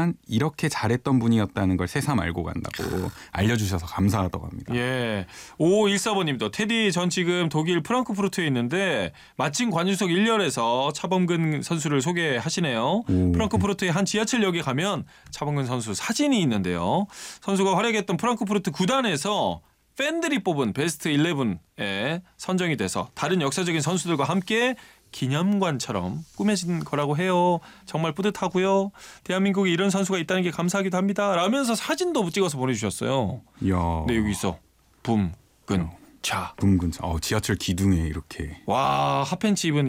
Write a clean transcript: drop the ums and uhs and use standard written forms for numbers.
하지만 이렇게 잘했던 분이었다는 걸 새삼 알고 간다고 알려주셔서 감사하다고 합니다. 예. 5514번님도 테디 전 지금 독일 프랑크푸르트에 있는데 마침 관중석 1열에서 차범근 선수를 소개하시네요. 프랑크푸르트의 한 지하철역에 가면 차범근 선수 사진이 있는데요. 선수가 활약했던 프랑크푸르트 구단에서 팬들이 뽑은 베스트 11에 선정이 돼서 다른 역사적인 선수들과 함께 기념관처럼 꾸며진 거라고 해요. 정말 뿌듯하고요. 대한민국에 이런 선수가 있다는 게 감사하기도 합니다. 라면서 사진도 찍어서 보내주셨어요. 이야. 네, 여기 있어. 붐근차. 붐근차. 지하철 기둥에 이렇게. 와, 핫팬츠 입은